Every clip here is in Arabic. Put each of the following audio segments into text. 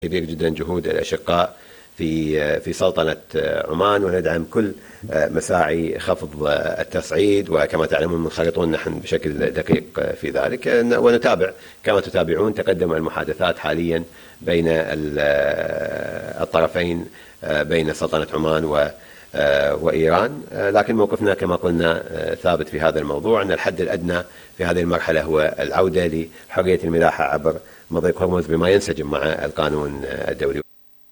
كبير جدا جهود الأشقاء في سلطنة عمان، وندعم كل مساعي خفض التصعيد، وكما تعلمون منخرطون نحن بشكل دقيق في ذلك، ونتابع كما تتابعون تقدم المحادثات حاليا بين الطرفين، بين سلطنة عمان وإيران. لكن موقفنا كما قلنا ثابت في هذا الموضوع، أن الحد الأدنى في هذه المرحلة هو العودة لحرية الملاحة عبر مضيق هرمز بما ينسجم مع القانون الدولي.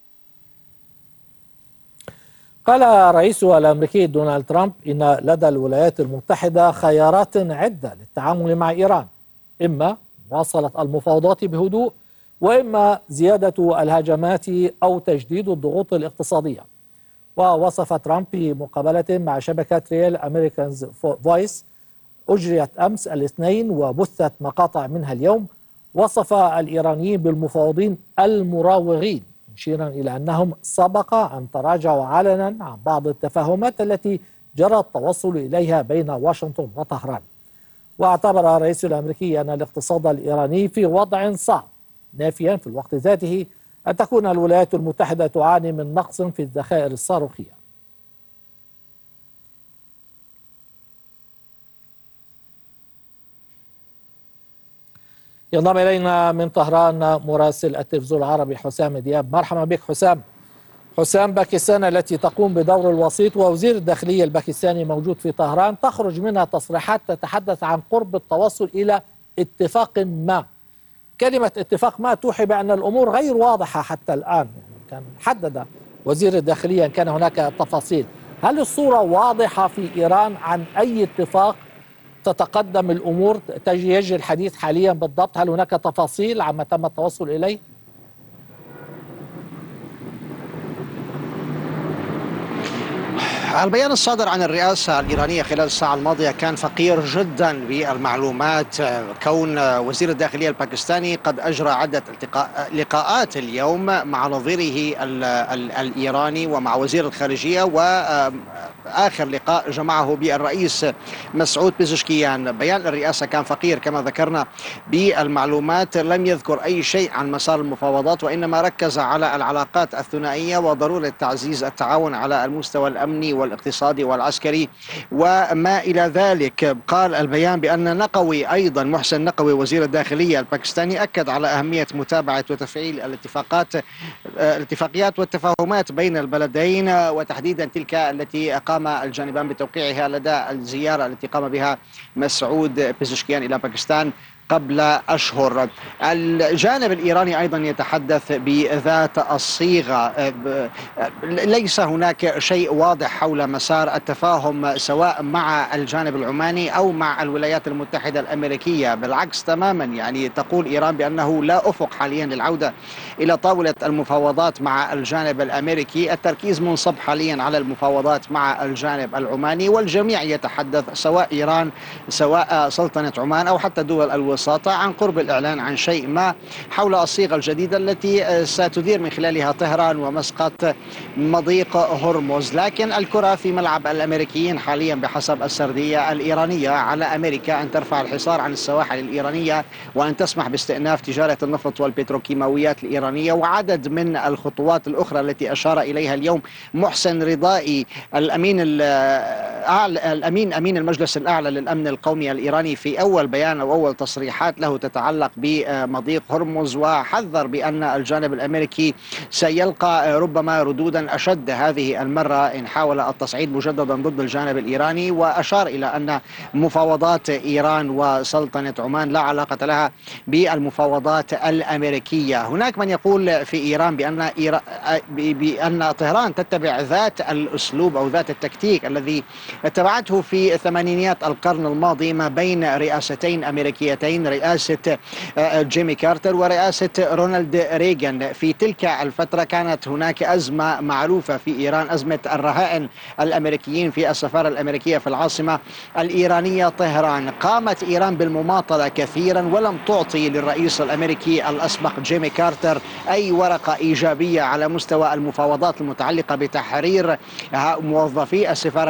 قال الرئيس الأمريكي دونالد ترامب إن لدى الولايات المتحدة خيارات عدة للتعامل مع إيران، إما مواصلة المفاوضات بهدوء، وإما زيادة الهجمات أو تجديد الضغوط الاقتصادية. ووصف ترامب في مقابلة مع شبكة ريال أمريكانز فويس أجريت أمس الاثنين وبثت مقاطع منها اليوم، وصف الإيرانيين بالمفاوضين المراوغين، مشيرا إلى أنهم سبق أن تراجعوا علنا عن بعض التفاهمات التي جرى التوصل إليها بين واشنطن وطهران. واعتبر الرئيس الأمريكي أن الاقتصاد الإيراني في وضع صعب، نافيا في الوقت ذاته أن تكون الولايات المتحدة تعاني من نقص في الذخائر الصاروخية. ينضم إلينا من طهران مراسل التلفزيون العربي حسام دياب. مرحبا بك حسام، باكستان التي تقوم بدور الوسيط ووزير الداخلية الباكستاني موجود في طهران، تخرج منها تصريحات تتحدث عن قرب التوصل إلى اتفاق ما. كلمة اتفاق ما توحي بأن الأمور غير واضحة حتى الآن. كان حدد وزير الداخلية أن كان هناك تفاصيل. هل الصورة واضحة في إيران عن أي اتفاق تتقدم الأمور؟ يجري الحديث حاليا بالضبط، هل هناك تفاصيل عما تم التوصل إليه؟ البيان الصادر عن الرئاسة الإيرانية خلال الساعة الماضية كان فقير جدا بالمعلومات، كون وزير الداخلية الباكستاني قد أجرى عدة لقاءات اليوم مع نظيره الإيراني ومع وزير الخارجية، وآخر لقاء جمعه بالرئيس مسعود بيزشكيان. بيان الرئاسة كان فقير كما ذكرنا بالمعلومات، لم يذكر أي شيء عن مسار المفاوضات، وإنما ركز على العلاقات الثنائية وضرورة تعزيز التعاون على المستوى الأمني والاقتصادي والعسكري وما إلى ذلك. قال البيان بأن نقوي أيضا محسن نقوي وزير الداخلية الباكستاني أكد على أهمية متابعة وتفعيل الاتفاقيات والتفاهمات بين البلدين، وتحديدا تلك التي قام الجانبان بتوقيعها لدى الزيارة التي قام بها مسعود بيزشكيان إلى باكستان قبل أشهر. الجانب الإيراني أيضا يتحدث بذات الصيغة، ليس هناك شيء واضح حول مسار التفاهم سواء مع الجانب العماني أو مع الولايات المتحدة الأمريكية، بالعكس تماما. يعني تقول إيران بأنه لا أفق حاليا للعودة إلى طاولة المفاوضات مع الجانب الأمريكي، التركيز منصب حاليا على المفاوضات مع الجانب العماني، والجميع يتحدث سواء إيران سواء سلطنة عمان أو حتى دول الوسط عن قرب الإعلان عن شيء ما حول الصيغة الجديدة التي ستدير من خلالها طهران ومسقط مضيق هرمز. لكن الكرة في ملعب الأمريكيين حاليا بحسب السردية الإيرانية، على أمريكا أن ترفع الحصار عن السواحل الإيرانية وأن تسمح باستئناف تجارة النفط والبتروكيماويات الإيرانية، وعدد من الخطوات الأخرى التي أشار إليها اليوم محسن رضائي أمين المجلس الأعلى للأمن القومي الإيراني في أول بيان أو أول تصريح له تتعلق بمضيق هرمز، وحذر بأن الجانب الأمريكي سيلقى ربما ردودا أشد هذه المرة إن حاول التصعيد مجددا ضد الجانب الإيراني، وأشار إلى أن مفاوضات إيران وسلطنة عمان لا علاقة لها بالمفاوضات الأمريكية. هناك من يقول في إيران بأن طهران تتبع ذات الأسلوب أو ذات التكتيك الذي اتبعته في ثمانينيات القرن الماضي ما بين رئاستين أمريكيتين، رئاسة جيمي كارتر ورئاسة رونالد ريغان. في تلك الفترة كانت هناك أزمة معروفة في إيران، أزمة الرهائن الأمريكيين في السفارة الأمريكية في العاصمة الإيرانية طهران. قامت إيران بالمماطلة كثيرا ولم تعطي للرئيس الأمريكي الأسبق جيمي كارتر أي ورقة إيجابية على مستوى المفاوضات المتعلقة بتحرير موظفي السفارة الأمريكية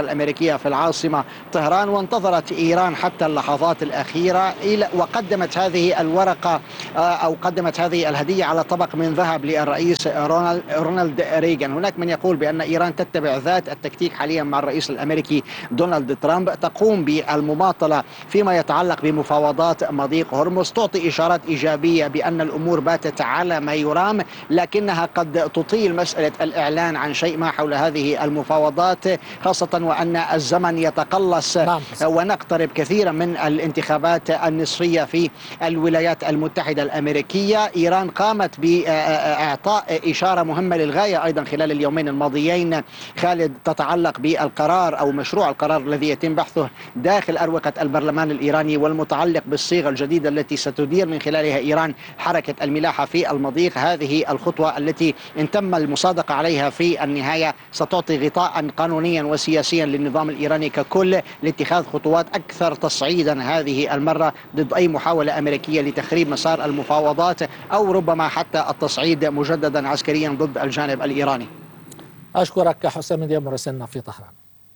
الرئيسية في العاصمة طهران، وانتظرت إيران حتى اللحظات الأخيرة وقدمت هذه الورقة أو قدمت هذه الهدية على طبق من ذهب للرئيس رونالد ريغان. هناك من يقول بأن إيران تتبع ذات التكتيك حاليا مع الرئيس الأمريكي دونالد ترامب، تقوم بالمماطلة فيما يتعلق بمفاوضات مضيق هرمز، تعطي إشارات إيجابية بأن الأمور باتت على ما يرام، لكنها قد تطيل مسألة الإعلان عن شيء ما حول هذه المفاوضات، خاصة وأن الزمن يتقلص ونقترب كثيرا من الانتخابات النصفية في الولايات المتحدة الأمريكية. إيران قامت بإعطاء إشارة مهمة للغاية أيضا خلال اليومين الماضيين خالد، تتعلق بالقرار أو مشروع القرار الذي يتم بحثه داخل أروقة البرلمان الإيراني، والمتعلق بالصيغة الجديدة التي ستدير من خلالها إيران حركة الملاحة في المضيق. هذه الخطوة التي إن تم المصادقة عليها في النهاية ستعطي غطاء قانونيا وسياسيا للنظام الإيراني ككل لاتخاذ خطوات أكثر تصعيدا هذه المرة ضد أي محاولة أمريكية لتخريب مسار المفاوضات أو ربما حتى التصعيد مجددا عسكريا ضد الجانب الإيراني. أشكرك حسام دياب مراسلنا في طهران.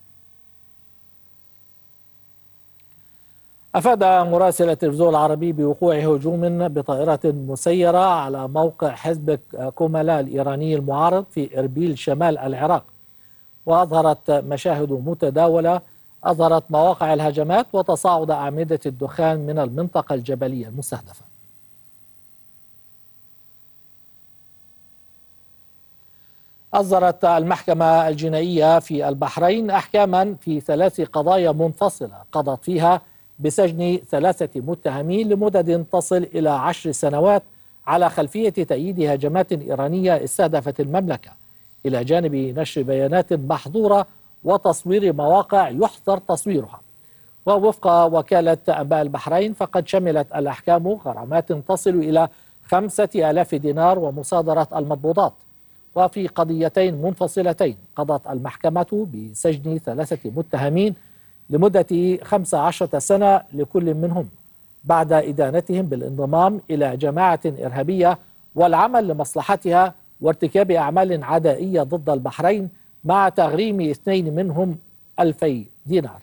أفاد مراسل التلفزيون العربي بوقوع هجوم بطائرة مسيرة على موقع حزب كومالا الإيراني المعارض في إربيل شمال العراق، وأظهرت مشاهد متداولة أظهرت مواقع الهجمات وتصاعد أعمدة الدخان من المنطقة الجبلية المستهدفة. أصدرت المحكمة الجنائية في البحرين أحكاما في 3 قضايا منفصلة قضت فيها بسجن 3 متهمين لمدد تصل إلى 10 سنوات على خلفية تأييد هجمات إيرانية استهدفت المملكة، إلى جانب نشر بيانات محظورة وتصوير مواقع يحظر تصويرها. ووفق وكالة أنباء البحرين فقد شملت الأحكام غرامات تصل إلى 5000 دينار ومصادرة المضبوطات. وفي قضيتين منفصلتين قضت المحكمة بسجن 3 متهمين لمدة 15 سنة لكل منهم بعد إدانتهم بالانضمام إلى جماعة إرهابية والعمل لمصلحتها وارتكاب أعمال عدائية ضد البحرين، مع تغريم 2 منهم 2000 دينار.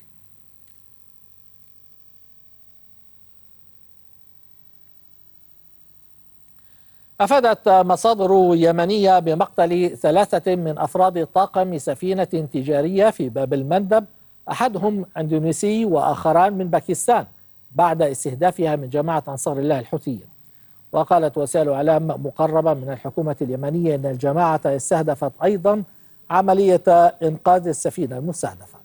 أفادت مصادر يمنية بمقتل 3 من أفراد طاقم سفينة تجارية في باب المندب، أحدهم أندونيسي وآخران من باكستان، بعد استهدافها من جماعة أنصار الله الحوثيين. وقالت وسائل إعلام مقربة من الحكومة اليمنية أن الجماعة استهدفت أيضا عملية إنقاذ السفينة المستهدفة.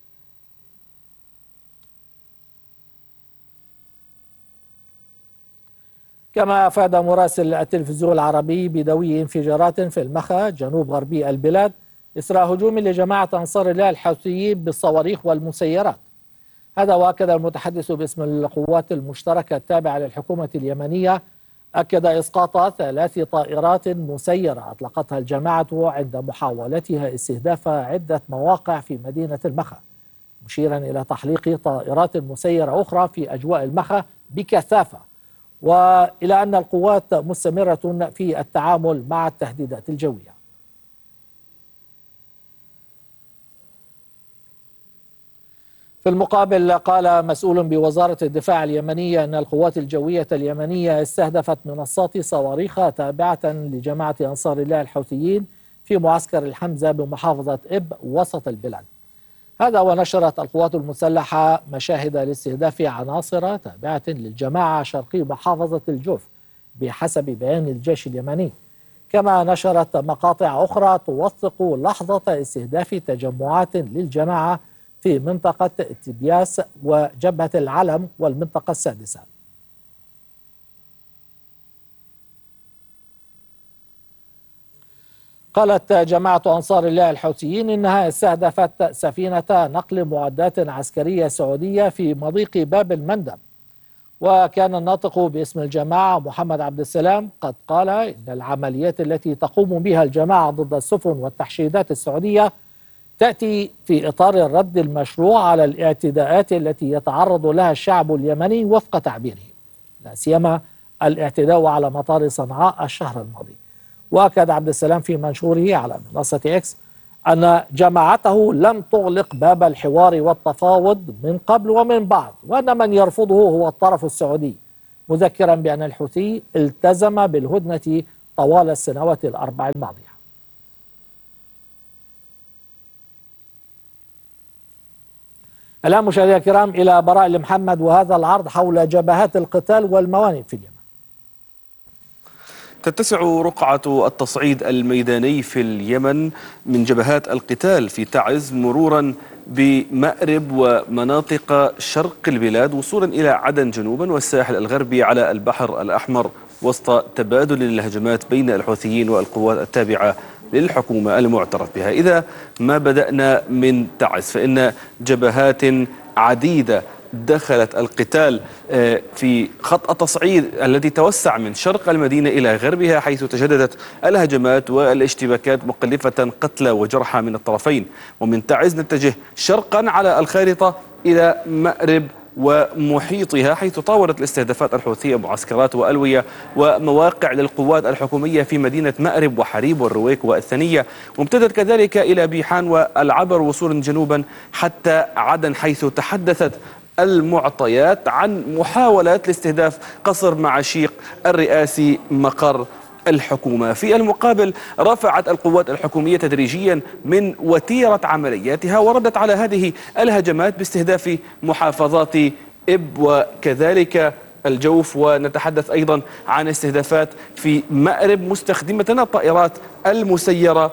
كما أفاد مراسل التلفزيون العربي بدوي انفجارات في المخا جنوب غربي البلاد إثر هجوم لجماعة أنصار الله الحوثيين بالصواريخ والمسيرات. هذا وأكد المتحدث باسم القوات المشتركة التابعة للحكومة اليمنية أكد إسقاط 3 طائرات مسيرة أطلقتها الجماعة عند محاولتها استهداف عدة مواقع في مدينة المخا، مشيرا إلى تحليق طائرات مسيرة أخرى في أجواء المخا بكثافة، وإلى أن القوات مستمرة في التعامل مع التهديدات الجوية. في المقابل قال مسؤول بوزارة الدفاع اليمنية أن القوات الجوية اليمنية استهدفت منصات صواريخ تابعة لجماعة أنصار الله الحوثيين في معسكر الحمزة بمحافظة إب وسط البلاد. هذا ونشرت القوات المسلحة مشاهد لاستهداف عناصر تابعة للجماعة شرقي محافظة الجوف بحسب بيان الجيش اليمني، كما نشرت مقاطع أخرى توثق لحظة استهداف تجمعات للجماعة في منطقة تبياس وجبهة العلم والمنطقة السادسة. قالت جماعة أنصار الله الحوثيين إنها استهدفت سفينة نقل معدات عسكرية سعودية في مضيق باب المندب. وكان الناطق باسم الجماعة محمد عبد السلام قد قال إن العمليات التي تقوم بها الجماعة ضد السفن والتحشيدات السعودية تأتي في إطار الرد المشروع على الاعتداءات التي يتعرض لها الشعب اليمني وفق تعبيره، لا سيما الاعتداء على مطار صنعاء الشهر الماضي. وأكد عبد السلام في منشوره على منصة إكس أن جماعته لم تغلق باب الحوار والتفاوض من قبل ومن بعد، وأن من يرفضه هو الطرف السعودي، مذكرا بأن الحوثي التزم بالهدنة طوال السنوات الأربع الماضية. الآن مشاهدينا الكرام إلى براء محمد وهذا العرض حول جبهات القتال والموانئ في اليمن. تتسع رقعة التصعيد الميداني في اليمن من جبهات القتال في تعز مرورا بمأرب ومناطق شرق البلاد وصولا إلى عدن جنوبا والساحل الغربي على البحر الأحمر، وسط تبادل الهجمات بين الحوثيين والقوات التابعة للحكومة المعترف بها. إذا ما بدأنا من تعز فإن جبهات عديدة دخلت القتال في خط التصعيد الذي توسع من شرق المدينة إلى غربها، حيث تجددت الهجمات والاشتباكات مكلفة قتلى وجرحى من الطرفين. ومن تعز نتجه شرقا على الخارطة إلى مأرب ومحيطها، حيث طاولت الاستهدافات الحوثية معسكرات وألوية ومواقع للقوات الحكومية في مدينة مأرب وحريب والرويك والثنية، وامتدت كذلك إلى بيحان والعبر وصولا جنوبا حتى عدن، حيث تحدثت المعطيات عن محاولات لاستهداف قصر معشيق الرئاسي مقر الحكومة. في المقابل رفعت القوات الحكومية تدريجيا من وتيرة عملياتها وردت على هذه الهجمات باستهداف محافظات إب وكذلك الجوف، ونتحدث أيضا عن استهدافات في مأرب مستخدمة الطائرات المسيرة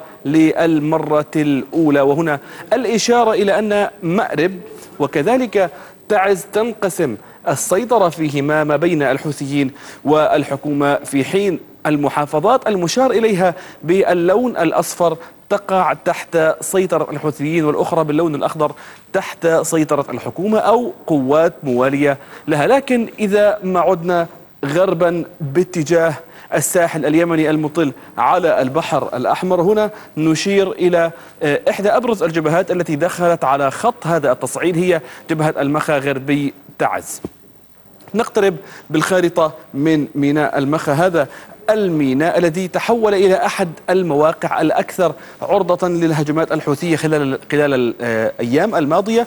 للمرة الأولى. وهنا الإشارة إلى أن مأرب وكذلك تعز تنقسم السيطرة فيهما ما بين الحوثيين والحكومة، في حين المحافظات المشار إليها باللون الأصفر تقع تحت سيطرة الحوثيين والأخرى باللون الأخضر تحت سيطرة الحكومة أو قوات موالية لها. لكن إذا ما عدنا غربا باتجاه الساحل اليمني المطل على البحر الأحمر، هنا نشير إلى إحدى أبرز الجبهات التي دخلت على خط هذا التصعيد، هي جبهة المخا غربي تعز. نقترب بالخارطة من ميناء المخا، هذا الميناء الذي تحول إلى أحد المواقع الأكثر عرضة للهجمات الحوثية خلال الأيام الماضية.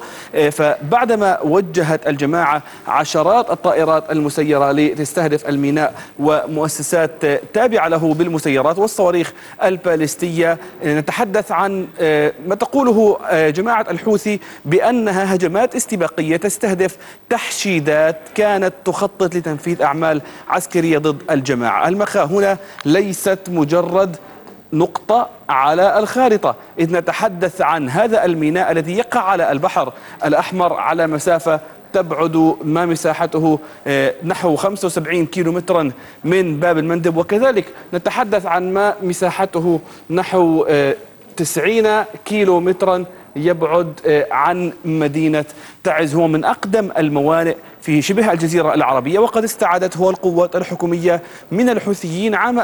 فبعدما وجهت الجماعة عشرات الطائرات المسيرة لتستهدف الميناء ومؤسسات تابعة له بالمسيرات والصواريخ البالستية، نتحدث عن ما تقوله جماعة الحوثي بأنها هجمات استباقية تستهدف تحشيدات كانت تخطط لتنفيذ أعمال عسكرية ضد الجماعة. المخا هنا ليست مجرد نقطة على الخارطة، إذ نتحدث عن هذا الميناء الذي يقع على البحر الأحمر على مسافة تبعد ما مساحته نحو 75 كيلومترا من باب المندب، وكذلك نتحدث عن ما مساحته نحو 90 كيلومترا يبعد عن مدينة تعز. هو من أقدم الموانئ في شبه الجزيرة العربية، وقد استعادته القوات الحكومية من الحوثيين عام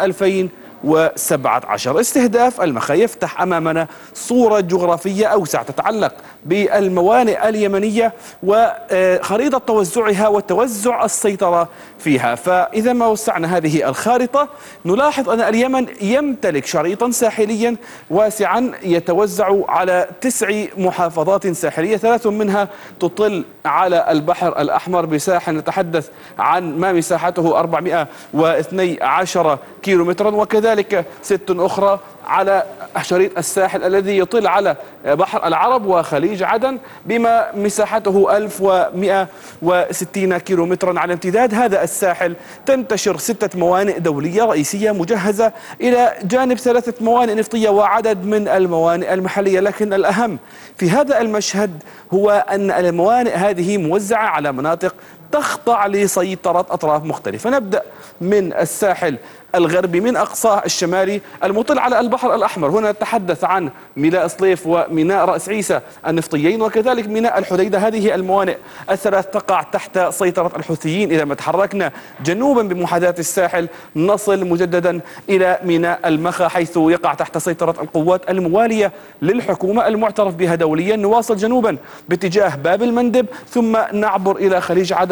2017. استهداف المخا يفتح أمامنا صورة جغرافية أوسع تتعلق بالموانئ اليمنية وخريطة توزعها وتوزع السيطرة فيها. فإذا ما وسعنا هذه الخارطة نلاحظ أن اليمن يمتلك شريطا ساحليا واسعا يتوزع على 9 محافظات ساحلية، 3 منها تطل على البحر الأحمر بساحة نتحدث عن ما مساحته 412 كيلومترا، وكذلك 6 أخرى على شريط الساحل الذي يطل على بحر العرب وخليج عدن بما مساحته 1160 كيلومترا. على امتداد هذا الساحل تنتشر 6 موانئ دولية رئيسية مجهزة إلى جانب 3 موانئ نفطية وعدد من الموانئ المحلية. لكن الأهم في هذا المشهد هو أن الموانئ هذه موزعة على مناطق تخضع لسيطرة أطراف مختلفة. نبدأ من الساحل الغربي من أقصاه الشمالي المطل على البحر الأحمر، هنا نتحدث عن ميناء صليف وميناء رأس عيسى النفطيين وكذلك ميناء الحديدة. هذه الموانئ ال3 تقع تحت سيطرة الحوثيين. إذا ما تحركنا جنوبا بمحاذاة الساحل نصل مجددا إلى ميناء المخا حيث يقع تحت سيطرة القوات الموالية للحكومة المعترف بها دوليا. نواصل جنوبا باتجاه باب المندب ثم نعبر إلى خليج عدن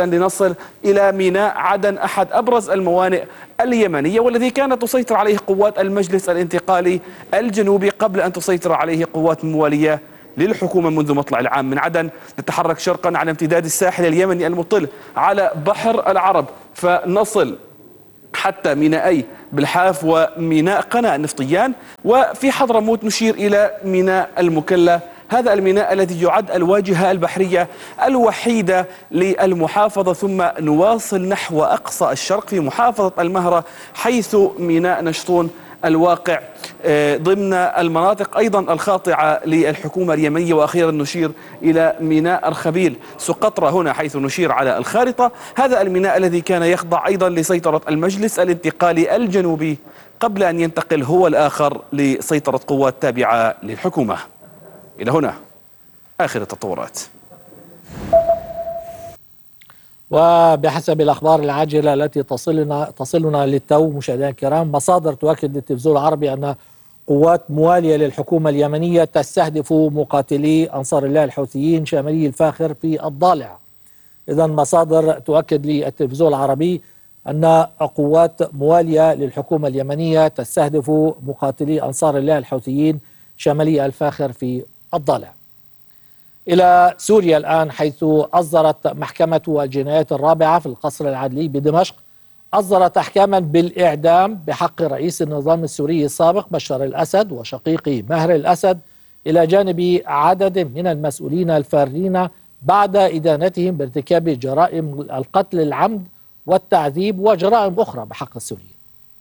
لنصل إلى ميناء عدن، أحد أبرز الموانئ اليمنية والذي كانت تسيطر عليه قوات المجلس الانتقالي الجنوبي قبل أن تسيطر عليه قوات موالية للحكومة منذ مطلع العام. من عدن نتحرك شرقا على امتداد الساحل اليمني المطل على بحر العرب، فنصل حتى مينائي بالحاف وميناء قنا النفطيان، وفي حضرموت نشير إلى ميناء المكلا، هذا الميناء الذي يعد الواجهة البحرية الوحيدة للمحافظة، ثم نواصل نحو أقصى الشرق في محافظة المهرة حيث ميناء نشطون الواقع ضمن المناطق أيضا الخاضعة للحكومة اليمنية. وأخيرا نشير إلى ميناء أرخبيل سقطرى هنا حيث نشير على الخارطة، هذا الميناء الذي كان يخضع أيضا لسيطرة المجلس الانتقالي الجنوبي قبل أن ينتقل هو الآخر لسيطرة قوات تابعة للحكومة. إلى هنا آخر التطورات. وبحسب الأخبار العاجلة التي تصلنا للتو مشاهدينا الكرام، مصادر تؤكد للتلفزيون العربي أن قوات موالية للحكومة اليمنية تستهدف مقاتلي أنصار الله الحوثيين شاملي الفاخر في الضالع. إذن مصادر تؤكد للتلفزيون العربي أن قوات موالية للحكومة اليمنية تستهدف مقاتلي أنصار الله الحوثيين شاملي الفاخر في الضالع. إلى سوريا الآن، حيث أصدرت محكمة الجنايات الرابعة في القصر العدلي بدمشق أصدرت أحكاما بالإعدام بحق رئيس النظام السوري السابق بشار الأسد وشقيقه ماهر الأسد، إلى جانب عدد من المسؤولين الفارين بعد إدانتهم بارتكاب جرائم القتل العمد والتعذيب وجرائم أخرى بحق السوريين.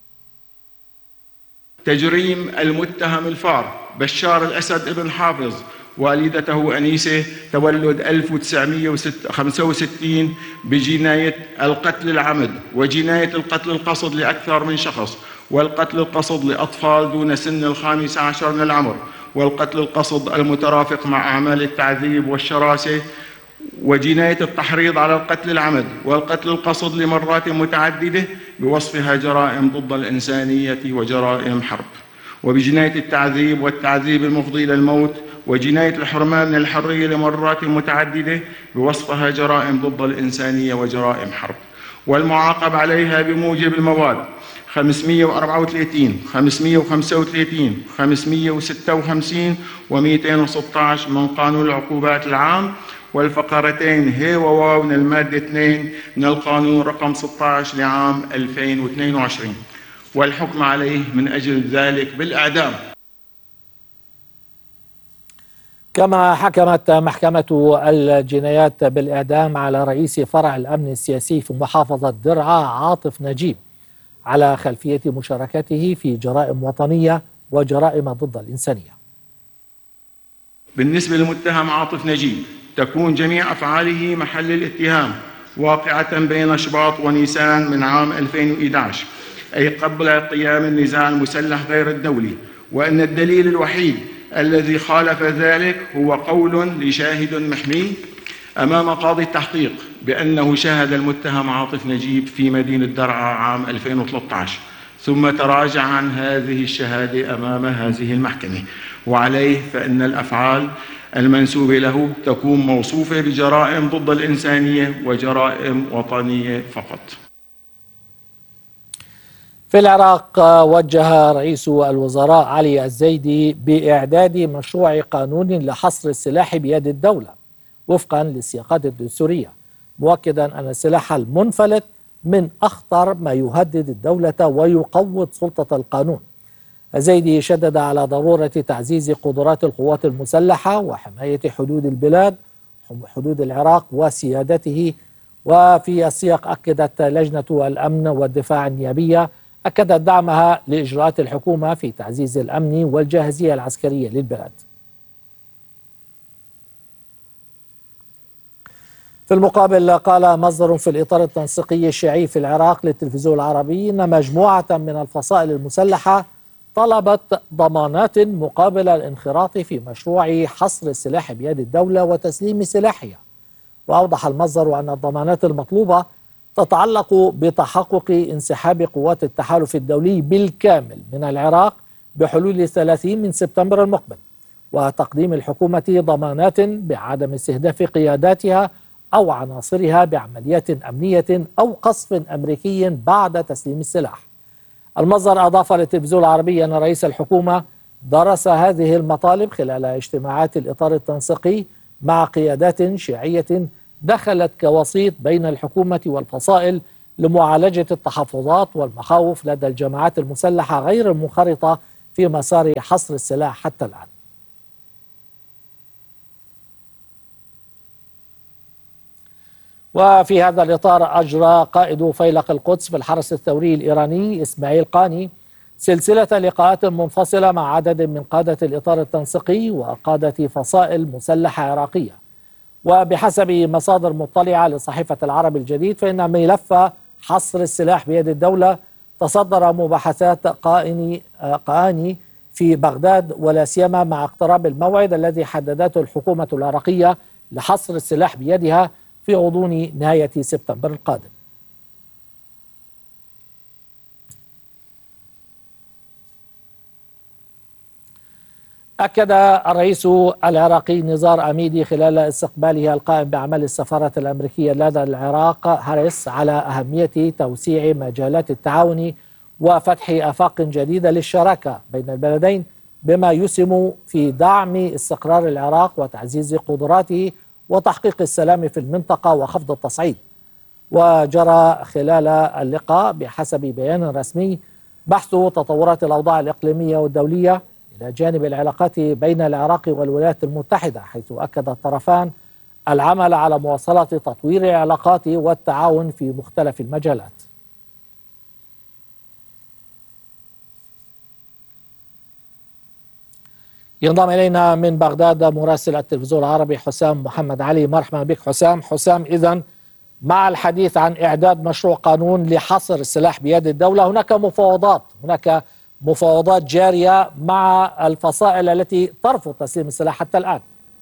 تجريم المتهم الفار بشار الأسد ابن حافظ والدته أنيسة تولد 1965 بجناية القتل العمد وجناية القتل القصد لأكثر من شخص، والقتل القصد لأطفال دون سن 15 من العمر، والقتل القصد المترافق مع أعمال التعذيب والشراسة، وجناية التحريض على القتل العمد والقتل القصد لمرات متعددة بوصفها جرائم ضد الإنسانية وجرائم حرب، وبجناية التعذيب والتعذيب المفضي إلى الموت، وجناية الحرمان من الحرية لمرات متعددة بوصفها جرائم ضد الإنسانية وجرائم حرب، والمعاقب عليها بموجب المواد 534 535 556 و216 من قانون العقوبات العام، والفقرتين ه وواو من المادة 2 من القانون رقم 16 لعام 2022، والحكم عليه من أجل ذلك بالإعدام. كما حكمت محكمة الجنايات بالإعدام على رئيس فرع الأمن السياسي في محافظة درعا عاطف نجيب على خلفية مشاركته في جرائم وطنية وجرائم ضد الإنسانية. بالنسبة للمتهم عاطف نجيب، تكون جميع أفعاله محل الاتهام واقعة بين شباط ونيسان من عام 2011، أي قبل قيام النزاع المسلح غير الدولي، وأن الدليل الوحيد الذي خالف ذلك هو قول لشاهد محمي أمام قاضي التحقيق بأنه شاهد المتهم عاطف نجيب في مدينة درعا عام 2013، ثم تراجع عن هذه الشهادة أمام هذه المحكمة، وعليه فإن الأفعال المنسوبة له تكون موصوفة بجرائم ضد الإنسانية وجرائم وطنية فقط. في العراق، وجه رئيس الوزراء علي الزيدي بإعداد مشروع قانون لحصر السلاح بيد الدولة وفقا للسياقات الدستورية، مؤكدا أن السلاح المنفلت من أخطر ما يهدد الدولة ويقوض سلطة القانون. الزيدي شدد على ضرورة تعزيز قدرات القوات المسلحة وحماية حدود البلاد، حدود العراق وسيادته. وفي السياق أكدت لجنة الأمن والدفاع النيابية أكدت دعمها لإجراءات الحكومة في تعزيز الأمن والجاهزية العسكرية للبلاد. في المقابل، قال مصدر في الإطار التنسيقي الشيعي في العراق للتلفزيون العربي إن مجموعة من الفصائل المسلحة طلبت ضمانات مقابل الانخراط في مشروع حصر السلاح بيد الدولة وتسليم سلاحها. وأوضح المصدر أن الضمانات المطلوبة تتعلق بتحقق انسحاب قوات التحالف الدولي بالكامل من العراق بحلول 30 من سبتمبر المقبل، وتقديم الحكومة ضمانات بعدم استهداف قياداتها أو عناصرها بعمليات أمنية أو قصف أمريكي بعد تسليم السلاح. المصدر أضاف للتلفزيون العربي أن رئيس الحكومة درس هذه المطالب خلال اجتماعات الإطار التنسيقي مع قيادات شيعية دخلت كوسيط بين الحكومة والفصائل لمعالجة التحفظات والمخاوف لدى الجماعات المسلحة غير المنخرطة في مسار حصر السلاح حتى الآن. وفي هذا الإطار أجرى قائد فيلق القدس في الحرس الثوري الإيراني إسماعيل قاني سلسلة لقاءات منفصلة مع عدد من قادة الإطار التنسيقي وقادة فصائل مسلحة عراقية. وبحسب مصادر مطلعة لصحيفة العرب الجديد فإن ملف حصر السلاح بيد الدولة تصدر مباحثات قاني في بغداد، ولا سيما مع اقتراب الموعد الذي حددته الحكومة العراقية لحصر السلاح بيدها في غضون نهاية سبتمبر القادم. أكد الرئيس العراقي نزار أميدي خلال استقباله القائم بأعمال السفارة الأمريكية لدى العراق هاريس على أهمية توسيع مجالات التعاون وفتح آفاق جديدة للشراكة بين البلدين، بما يسهم في دعم استقرار العراق وتعزيز قدراته وتحقيق السلام في المنطقة وخفض التصعيد. وجرى خلال اللقاء بحسب بيان رسمي بحث تطورات الأوضاع الإقليمية والدولية إلى جانب العلاقات بين العراق والولايات المتحدة، حيث أكد الطرفان العمل على مواصلة تطوير العلاقات والتعاون في مختلف المجالات. ينضم إلينا من بغداد مراسل التلفزيون العربي حسام محمد علي. مرحبا بك حسام. إذن مع الحديث عن إعداد مشروع قانون لحصر السلاح بيد الدولة، هناك مفاوضات جارية مع الفصائل التي ترفض تسليم السلاح حتى الآن.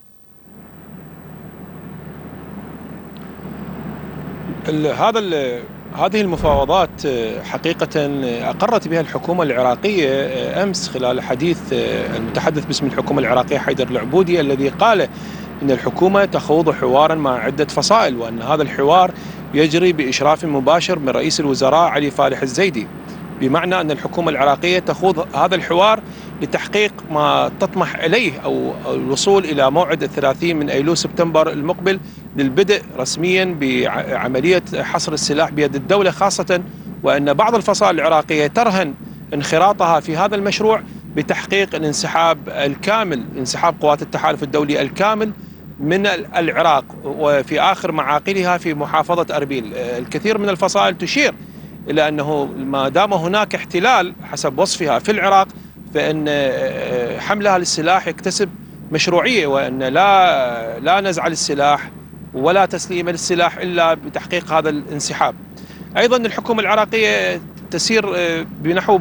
هذه المفاوضات حقيقة أقرت بها الحكومة العراقية أمس خلال حديث المتحدث باسم الحكومة العراقية حيدر العبودي، الذي قال إن الحكومة تخوض حوارا مع عدة فصائل، وأن هذا الحوار يجري بإشراف مباشر من رئيس الوزراء علي فالح الزيدي، بمعنى أن الحكومة العراقية تخوض هذا الحوار لتحقيق ما تطمح إليه أو الوصول إلى موعد 30 من أيلول سبتمبر المقبل للبدء رسميا بعملية حصر السلاح بيد الدولة، خاصة وأن بعض الفصائل العراقية ترهن انخراطها في هذا المشروع بتحقيق الانسحاب الكامل، انسحاب قوات التحالف الدولي الكامل من العراق وفي آخر معاقلها في محافظة أربيل. الكثير من الفصائل تشير إلى أنه ما دام هناك احتلال حسب وصفها في العراق، فإن حملها للسلاح يكتسب مشروعية، وأن لا نزع للسلاح ولا تسليم للسلاح إلا بتحقيق هذا الانسحاب. أيضا الحكومة العراقية تسير بنحو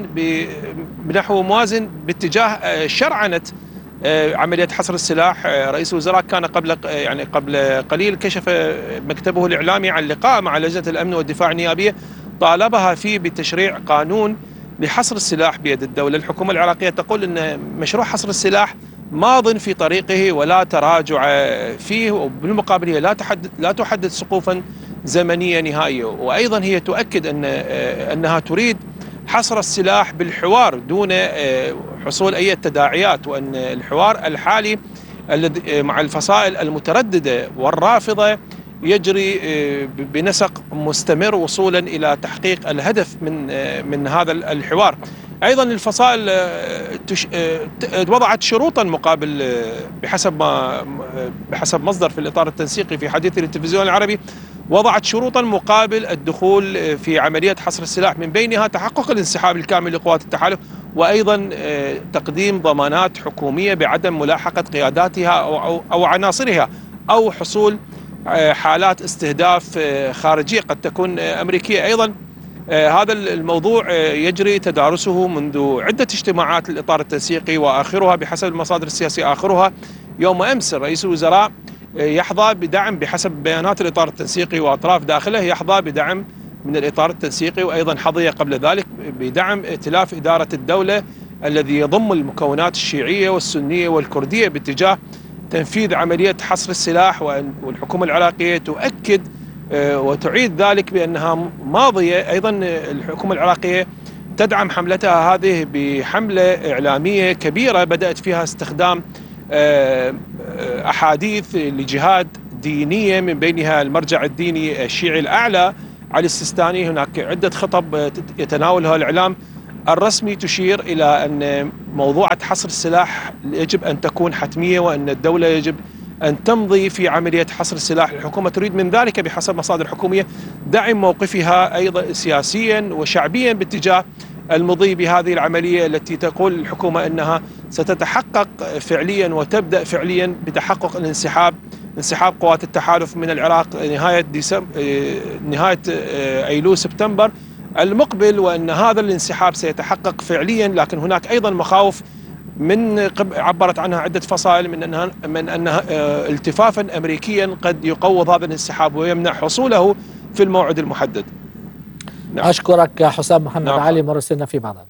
موازن باتجاه شرعنة عملية حصر السلاح. رئيس الوزراء كان قبل قليل كشف مكتبه الإعلامي عن لقاء مع لجنة الأمن والدفاع النيابية طالبها فيه بتشريع قانون لحصر السلاح بيد الدولة. الحكومة العراقية تقول أن مشروع حصر السلاح ماض في طريقه ولا تراجع فيه، وبالمقابل هي لا تحدد سقوفا زمنية نهائية. وأيضا هي تؤكد أنها تريد حصر السلاح بالحوار دون حصول أي تداعيات، وأن الحوار الحالي مع الفصائل المترددة والرافضة يجري بنسق مستمر وصولا إلى تحقيق الهدف من هذا الحوار. أيضا الفصائل وضعت شروطا مقابل بحسب مصدر في الإطار التنسيقي في حديث للتلفزيون العربي، وضعت شروطا مقابل الدخول في عملية حصر السلاح، من بينها تحقق الانسحاب الكامل لقوات التحالف، وأيضا تقديم ضمانات حكومية بعدم ملاحقة قياداتها أو عناصرها، أو حصول حالات استهداف خارجية قد تكون أمريكية. أيضا هذا الموضوع يجري تدارسه منذ عدة اجتماعات للإطار التنسيقي، وآخرها بحسب المصادر السياسية آخرها يوم أمس. رئيس الوزراء يحظى بدعم بحسب بيانات الإطار التنسيقي وأطراف داخله، يحظى بدعم من الإطار التنسيقي، وأيضا حظي قبل ذلك بدعم ائتلاف إدارة الدولة الذي يضم المكونات الشيعية والسنية والكردية باتجاه تنفيذ عملية حصر السلاح، والحكومة العراقية تؤكد وتعيد ذلك بأنها ماضية. أيضا الحكومة العراقية تدعم حملتها هذه بحملة إعلامية كبيرة بدأت فيها استخدام أحاديث لجهات دينية من بينها المرجع الديني الشيعي الأعلى علي السيستاني. هناك عدة خطب يتناولها الإعلام الرسمي تشير إلى أن موضوعة حصر السلاح يجب أن تكون حتمية، وأن الدولة يجب أن تمضي في عملية حصر السلاح. الحكومة تريد من ذلك بحسب مصادر حكومية دعم موقفها أيضا سياسيا وشعبيا باتجاه المضي بهذه العملية التي تقول الحكومة أنها ستتحقق فعليا وتبدأ فعليا بتحقق انسحاب قوات التحالف من العراق نهاية أيلول سبتمبر المقبل، وأن هذا الانسحاب سيتحقق فعليا. لكن هناك أيضا مخاوف عبرت عنها عدة فصائل من أنها التفافا أمريكيا قد يقوض هذا الانسحاب ويمنع حصوله في الموعد المحدد. نعم. أشكرك حسام محمد نعم. علي مراسلنا في بغداد.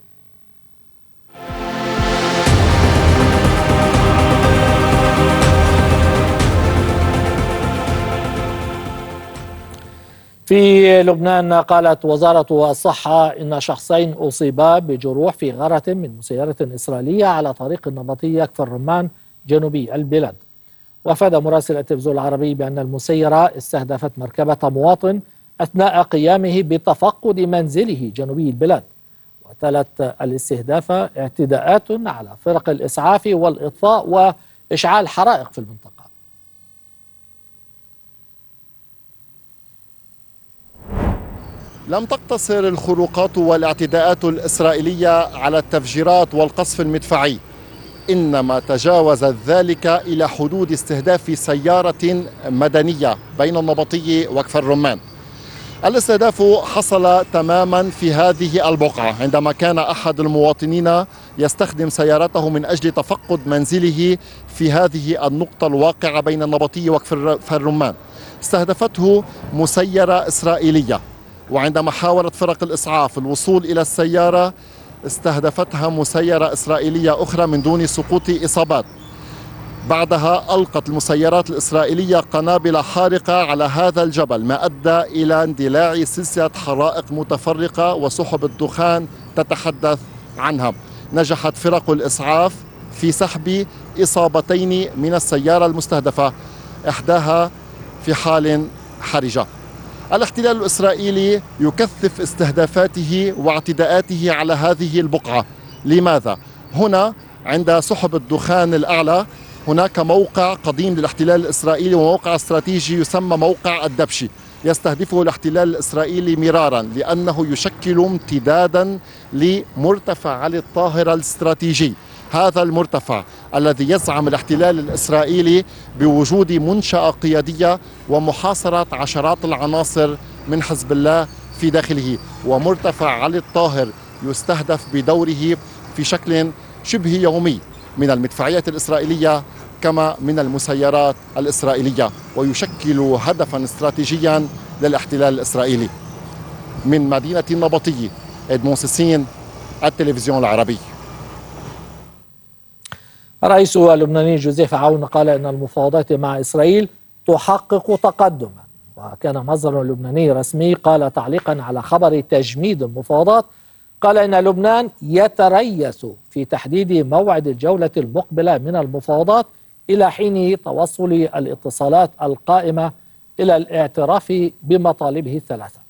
في لبنان قالت وزارة الصحة إن شخصين أصيبا بجروح في غارة من مسيرة إسرائيلية على طريق النبطية كفر الرمان جنوبي البلاد. وأفاد مراسل التلفزيون العربي بأن المسيرة استهدفت مركبة مواطن أثناء قيامه بتفقد منزله جنوبي البلاد. وتلت الاستهداف اعتداءات على فرق الإسعاف والإطفاء وإشعال حرائق في المنطقة. لم تقتصر الخروقات والاعتداءات الإسرائيلية على التفجيرات والقصف المدفعي، إنما تجاوزت ذلك إلى حدود استهداف سيارة مدنية بين النبطي وكفر الرمان. الاستهداف حصل تماما في هذه البقعة عندما كان أحد المواطنين يستخدم سيارته من أجل تفقد منزله في هذه النقطة الواقعة بين النبطي وكفر الرمان. استهدفته مسيرة إسرائيلية، وعندما حاولت فرق الإسعاف الوصول إلى السيارة استهدفتها مسيرة إسرائيلية أخرى من دون سقوط إصابات. بعدها ألقت المسيرات الإسرائيلية قنابل حارقة على هذا الجبل، ما أدى إلى اندلاع سلسلة حرائق متفرقة وسحب الدخان تتحدث عنها. نجحت فرق الإسعاف في سحب إصابتين من السيارة المستهدفة، إحداها في حال حرجة. الاحتلال الإسرائيلي يكثف استهدافاته واعتداءاته على هذه البقعة. لماذا؟ هنا عند سحب الدخان الأعلى هناك موقع قديم للاحتلال الإسرائيلي وموقع استراتيجي يسمى موقع الدبشي، يستهدفه الاحتلال الإسرائيلي مرارا لأنه يشكل امتدادا لمرتفع علي الطاهرة الاستراتيجي. هذا المرتفع الذي يزعم الاحتلال الإسرائيلي بوجود منشأة قيادية ومحاصرة عشرات العناصر من حزب الله في داخله، ومرتفع علي الطاهر يستهدف بدوره في شكل شبه يومي من المدفعية الإسرائيلية كما من المسيرات الإسرائيلية، ويشكل هدفا استراتيجيا للاحتلال الإسرائيلي. من مدينة النبطية إدمون سيسين، التلفزيون العربي. الرئيس اللبناني جوزيف عون قال إن المفاوضات مع إسرائيل تحقق تقدما. وكان مصدر لبناني رسمي قال تعليقا على خبر تجميد المفاوضات، قال إن لبنان يتريث في تحديد موعد الجولة المقبلة من المفاوضات إلى حين توصل الاتصالات القائمة إلى الاعتراف بمطالبه الثلاثة.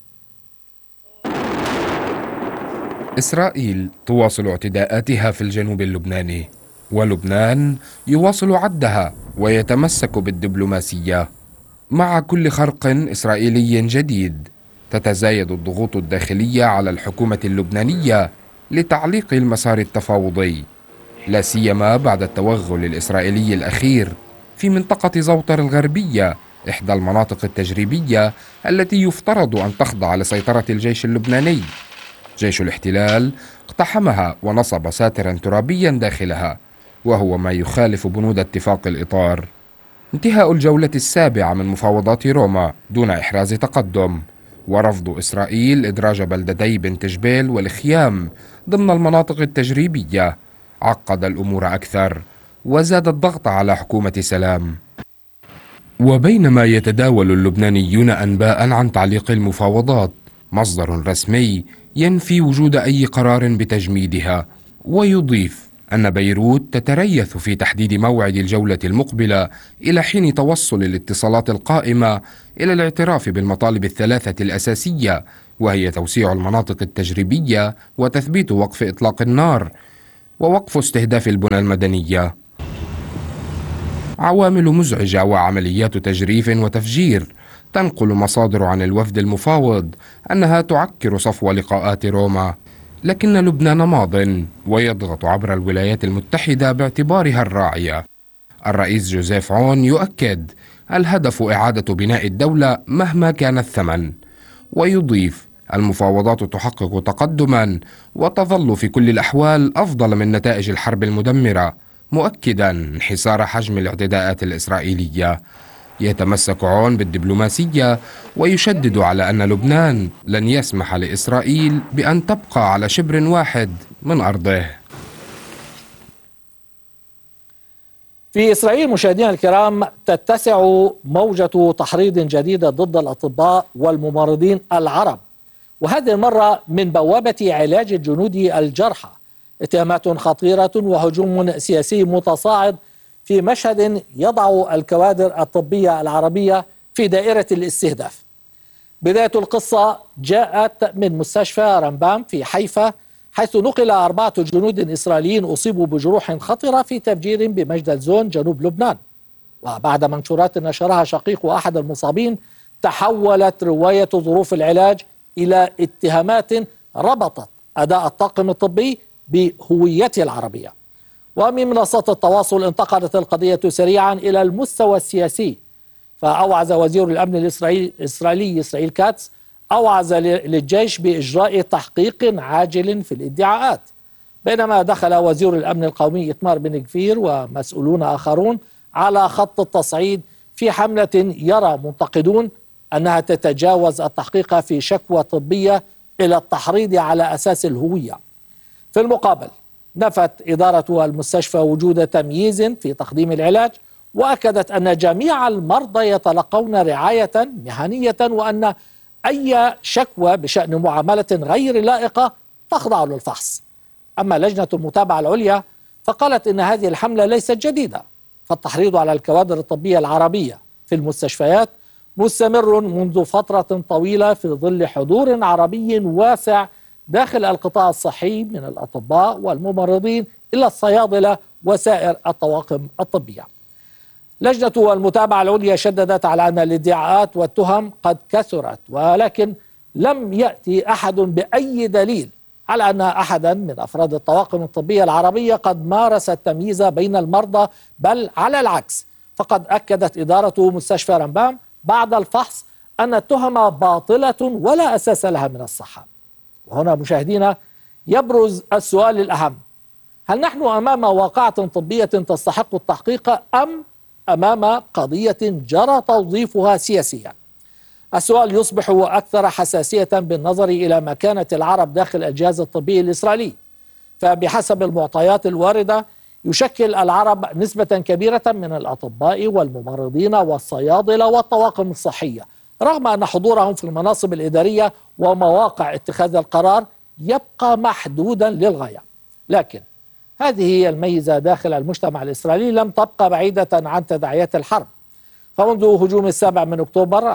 إسرائيل تواصل اعتداءاتها في الجنوب اللبناني، ولبنان يواصل عدها ويتمسك بالدبلوماسية. مع كل خرق إسرائيلي جديد تتزايد الضغوط الداخلية على الحكومة اللبنانية لتعليق المسار التفاوضي، لا سيما بعد التوغل الإسرائيلي الأخير في منطقة زوطر الغربية، إحدى المناطق التجريبية التي يفترض أن تخضع لسيطرة الجيش اللبناني. جيش الاحتلال اقتحمها ونصب ساترا ترابيا داخلها، وهو ما يخالف بنود اتفاق الإطار. انتهاء الجولة السابعة من مفاوضات روما دون إحراز تقدم، ورفض إسرائيل إدراج بلدتي بنت جبيل والخيام ضمن المناطق التجريبية عقد الأمور أكثر، وزاد الضغط على حكومة سلام. وبينما يتداول اللبنانيون أنباء عن تعليق المفاوضات، مصدر رسمي ينفي وجود أي قرار بتجميدها، ويضيف أن بيروت تتريث في تحديد موعد الجولة المقبلة إلى حين توصل الاتصالات القائمة إلى الاعتراف بالمطالب الثلاثة الأساسية، وهي توسيع المناطق التجريبية وتثبيت وقف إطلاق النار ووقف استهداف البنى المدنية. عوامل مزعجة وعمليات تجريف وتفجير. تنقل مصادر عن الوفد المفاوض أنها تعكر صفو لقاءات روما، لكن لبنان ماض ويضغط عبر الولايات المتحدة باعتبارها الراعية. الرئيس جوزيف عون يؤكد الهدف إعادة بناء الدولة مهما كان الثمن، ويضيف المفاوضات تحقق تقدما وتظل في كل الأحوال أفضل من نتائج الحرب المدمرة، مؤكدا انحسار حجم الاعتداءات الإسرائيلية. يتمسك عون بالدبلوماسية ويشدد على أن لبنان لن يسمح لإسرائيل بأن تبقى على شبر واحد من أرضه. في إسرائيل مشاهدينا الكرام تتسع موجة تحريض جديدة ضد الأطباء والممرضين العرب، وهذه المرة من بوابة علاج الجنود الجرحى. اتهامات خطيرة وهجوم سياسي متصاعد في مشهد يضع الكوادر الطبية العربية في دائرة الاستهداف. بداية القصة جاءت من مستشفى رمبام في حيفا، حيث نقل 4 جنود إسرائيليين أصيبوا بجروح خطرة في تفجير بمجدل زون جنوب لبنان. وبعد منشورات نشرها شقيق أحد المصابين، تحولت رواية ظروف العلاج إلى اتهامات ربطت أداء الطاقم الطبي بهويته العربية. ومن منصات التواصل انتقلت القضية سريعا إلى المستوى السياسي، فأوعز وزير الأمن الإسرائيلي إسرائيل كاتس أوعز للجيش بإجراء تحقيق عاجل في الادعاءات، بينما دخل وزير الأمن القومي إيتمار بن غفير ومسؤولون آخرون على خط التصعيد في حملة يرى منتقدون أنها تتجاوز التحقيق في شكوى طبية إلى التحريض على أساس الهوية. في المقابل نفت إدارة المستشفى وجود تمييز في تقديم العلاج، وأكدت أن جميع المرضى يتلقون رعاية مهنية، وأن أي شكوى بشأن معاملة غير لائقة تخضع للفحص. أما لجنة المتابعة العليا فقالت إن هذه الحملة ليست جديدة، فالتحريض على الكوادر الطبية العربية في المستشفيات مستمر منذ فترة طويلة في ظل حضور عربي واسع داخل القطاع الصحي من الأطباء والممرضين إلى الصيادلة وسائر الطواقم الطبية. لجنة المتابعة العليا شددت على أن الادعاءات والتهم قد كثرت، ولكن لم يأتي أحد بأي دليل على أن أحدا من أفراد الطواقم الطبية العربية قد مارس التمييز بين المرضى، بل على العكس، فقد أكدت إدارة مستشفى رمبام بعد الفحص أن التهم باطلة ولا أساس لها من الصحة. وهنا مشاهدينا يبرز السؤال الأهم: هل نحن أمام واقعة طبية تستحق التحقيق أم أمام قضية جرى توظيفها سياسيا؟ السؤال يصبح أكثر حساسية بالنظر إلى مكانة العرب داخل الجهاز الطبي الإسرائيلي، فبحسب المعطيات الواردة يشكل العرب نسبة كبيرة من الأطباء والممرضين والصيادلة والطواقم الصحية، رغم أن حضورهم في المناصب الإدارية ومواقع اتخاذ القرار يبقى محدودا للغاية. لكن هذه هي الميزة داخل المجتمع الإسرائيلي لم تبقى بعيدة عن تداعيات الحرب. فمنذ هجوم 7 أكتوبر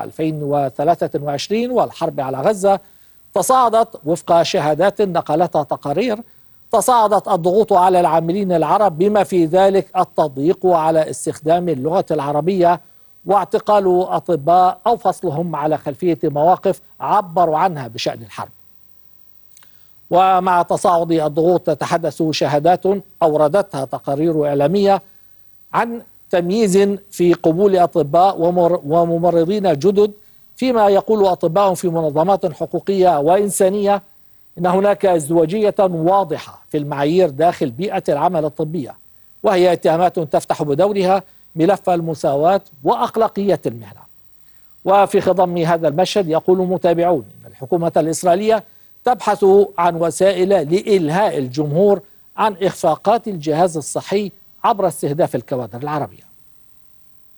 2023 والحرب على غزة تصاعدت، وفق شهادات نقلتها تقارير، تصاعدت الضغوط على العاملين العرب، بما في ذلك التضييق على استخدام اللغة العربية واعتقال أطباء أو فصلهم على خلفية مواقف عبروا عنها بشأن الحرب. ومع تصاعد الضغوط تتحدث شهادات أوردتها تقارير إعلامية عن تمييز في قبول أطباء وممرضين جدد، فيما يقول أطباء في منظمات حقوقية وإنسانية إن هناك ازدواجية واضحة في المعايير داخل بيئة العمل الطبية، وهي اتهامات تفتح بدورها ملف المساواة وأخلاقية المهنة. وفي خضم هذا المشهد يقول متابعون إن الحكومة الإسرائيلية تبحث عن وسائل لإلهاء الجمهور عن إخفاقات الجهاز الصحي عبر استهداف الكوادر العربية.